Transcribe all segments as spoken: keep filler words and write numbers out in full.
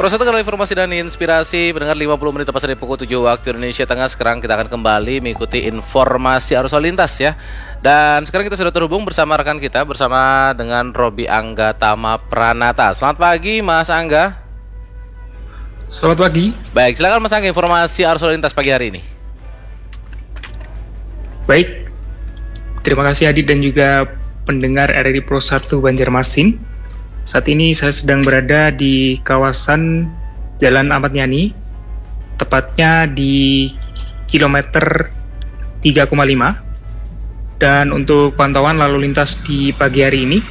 Proses dengan informasi dan inspirasi pendengar lima puluh menit tepat dari pukul tujuh waktu Indonesia Tengah. Sekarang kita akan kembali mengikuti informasi arus lalu lintas ya. Dan sekarang kita sudah terhubung bersama rekan kita, bersama dengan Robi Angga Tama Pranata. Selamat pagi Mas Angga. Selamat pagi. Baik, silakan Mas Angga, informasi arus lalu lintas pagi hari ini. Baik, terima kasih Adit dan juga pendengar R R I Pro satu Banjarmasin. Saat ini saya sedang berada di kawasan Jalan Ahmad Yani, tepatnya di kilometer tiga koma lima. Dan untuk pantauan lalu lintas di pagi hari ini,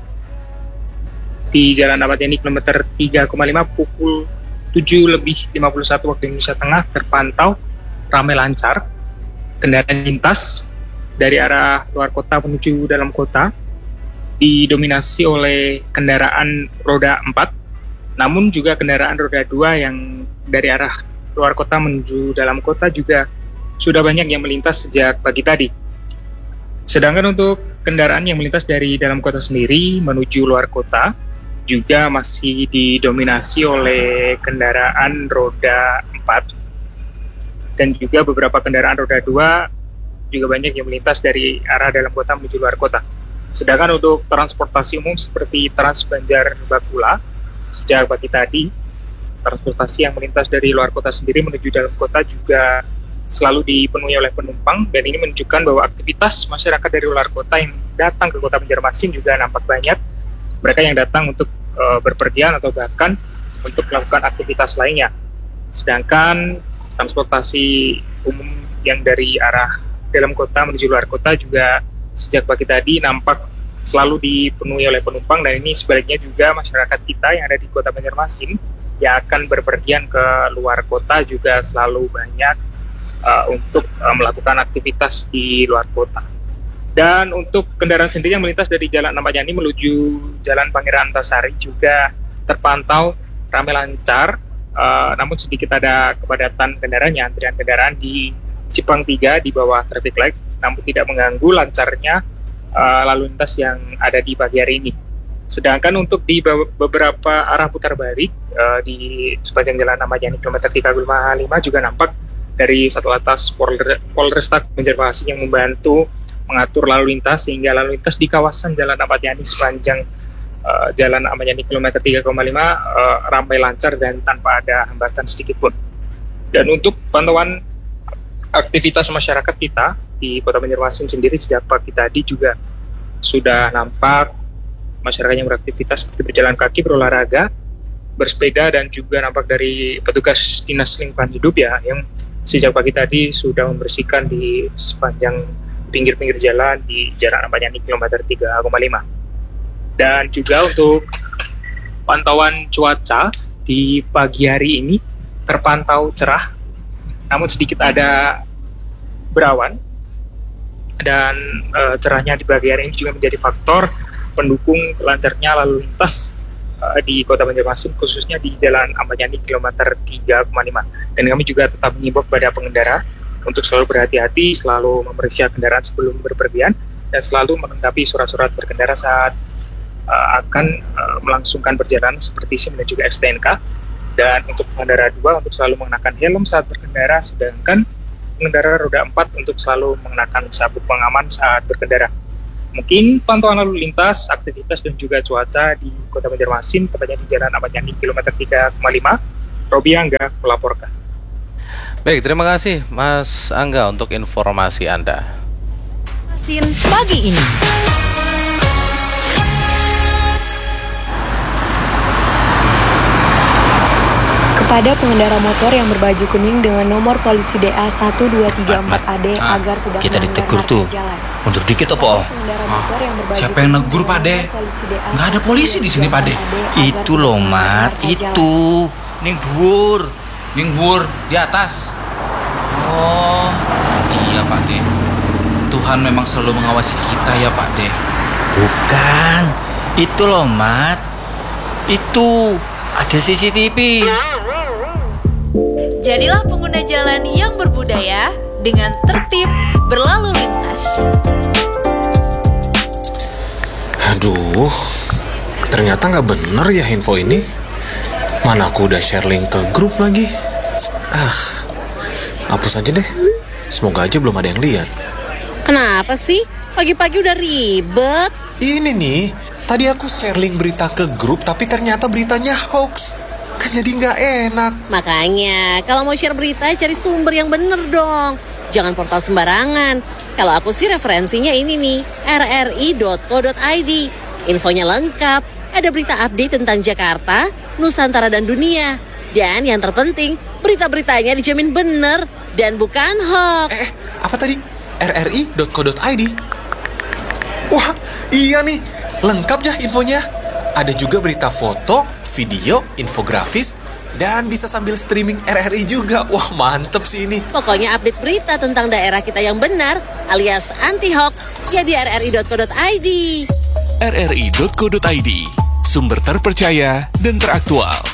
di Jalan Ahmad Yani kilometer tiga koma lima pukul tujuh lebih lima puluh satu waktu Indonesia Tengah terpantau ramai lancar. Kendaraan lintas dari arah luar kota menuju dalam kota didominasi oleh kendaraan roda empat, namun juga kendaraan roda dua yang dari arah luar kota menuju dalam kota juga sudah banyak yang melintas sejak pagi tadi. Sedangkan untuk kendaraan yang melintas dari dalam kota sendiri menuju luar kota juga masih didominasi oleh kendaraan roda empat dan juga beberapa kendaraan roda dua juga banyak yang melintas dari arah dalam kota menuju luar kota. Sedangkan untuk transportasi umum seperti Trans Banjar Bakula, sejak pagi tadi, transportasi yang melintas dari luar kota sendiri menuju dalam kota juga selalu dipenuhi oleh penumpang, dan ini menunjukkan bahwa aktivitas masyarakat dari luar kota yang datang ke kota Banjarmasin juga nampak banyak. Mereka yang datang untuk e, berpergian atau bahkan untuk melakukan aktivitas lainnya. Sedangkan transportasi umum yang dari arah dalam kota menuju luar kota juga sejak pagi tadi nampak selalu dipenuhi oleh penumpang, dan ini sebaliknya juga masyarakat kita yang ada di kota Banjarmasin yang akan berpergian ke luar kota juga selalu banyak uh, untuk uh, melakukan aktivitas di luar kota. Dan untuk kendaraan sendiri yang melintas dari Jalan Ahmad Yani menuju Jalan Pangeran Antasari juga terpantau ramai lancar, uh, namun sedikit ada kepadatan kendaraan, ya, antrian kendaraan di Simpang tiga di bawah traffic light, namun tidak mengganggu lancarnya uh, lalu lintas yang ada di pagi hari ini. Sedangkan untuk di beberapa arah putar balik uh, di sepanjang Jalan Ahmad Yani kilometer tiga koma lima juga nampak dari Satlantas Polres, Polresta Banjarmasin yang membantu mengatur lalu lintas, sehingga lalu lintas di kawasan Jalan Ahmad Yani sepanjang uh, Jalan Ahmad Yani kilometer tiga koma lima uh, ramai lancar dan tanpa ada hambatan sedikit pun. Dan untuk pantauan aktivitas masyarakat kita di Kota Banjarmasin sendiri sejak pagi tadi juga sudah nampak masyarakat yang beraktivitas seperti berjalan kaki, berolahraga, bersepeda, dan juga nampak dari petugas Dinas Lingkungan Hidup ya yang sejak pagi tadi sudah membersihkan di sepanjang pinggir-pinggir jalan di Jalan Ahmad Yani kilometer tiga koma lima. Dan juga untuk pantauan cuaca di pagi hari ini terpantau cerah, namun sedikit ada berawan, dan e, cerahnya di pagi hari ini juga menjadi faktor pendukung lancarnya lalu lintas e, di Kota Banjarmasin, khususnya di Jalan Ahmad Yani kilometer tiga koma lima. Dan kami juga tetap mengimbau kepada pengendara untuk selalu berhati-hati, selalu memeriksa kendaraan sebelum berpergian, dan selalu melengkapi surat-surat berkendara saat e, akan e, melangsungkan perjalanan seperti SIM dan juga S T N K. Dan untuk pengendara dua untuk selalu mengenakan helm saat berkendara, sedangkan pengendara roda empat untuk selalu mengenakan sabuk pengaman saat berkendara. Mungkin pantauan lalu lintas, aktivitas dan juga cuaca di Kota Banjarmasin, tepatnya di Jalan Ahmad Yani kilometer tiga koma lima. Robi Angga melaporkan. Baik, terima kasih Mas Angga untuk informasi Anda. Pagi ini. Kepada pengendara motor yang berbaju kuning dengan nomor polisi D A satu dua tiga empat A D ah, agar tidak kita ditegur tuh. Mundur dikit apa? Ah, siapa yang negur Pak De? Nggak ada polisi di sini Pak De. Itu loh Mat, itu. Ning dhuwur, ning dhuwur di atas. Oh, iya Pak De. Tuhan memang selalu mengawasi kita ya Pak De. Bukan, itu loh Mat. Itu ada C C T V. Jadilah pengguna jalan yang berbudaya dengan tertib berlalu lintas. Aduh, ternyata nggak bener ya info ini. Mana aku udah share link ke grup lagi. Ah, hapus aja deh. Semoga aja belum ada yang lihat. Kenapa sih? Pagi-pagi udah ribet. Ini nih, tadi aku share link berita ke grup, tapi ternyata beritanya hoax. Kan jadi nggak enak. Makanya, kalau mau share berita, cari sumber yang bener dong. Jangan portal sembarangan. Kalau aku sih referensinya ini nih, r r i dot co dot i d. Infonya lengkap, ada berita update tentang Jakarta, Nusantara dan dunia. Dan yang terpenting, berita-beritanya dijamin bener dan bukan hoax. Eh, apa tadi? r r i dot co dot i d. Wah, iya nih, lengkap ya infonya. Ada juga berita foto, video, infografis, dan bisa sambil streaming R R I juga. Wah, mantep sih ini. Pokoknya update berita tentang daerah kita yang benar, alias anti-hoax, ya di r r i dot co dot i d. r r i dot co dot i d, sumber terpercaya dan teraktual.